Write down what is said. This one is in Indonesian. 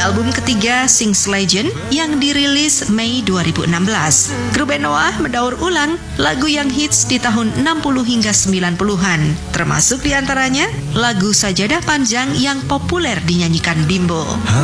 album ketiga Sings Legend yang dirilis Mei 2016. Grup band Noah mendaur ulang lagu yang hits di tahun 60 hingga 90-an, termasuk diantaranya lagu Sajadah Panjang yang populer dinyanyikan Bimbo.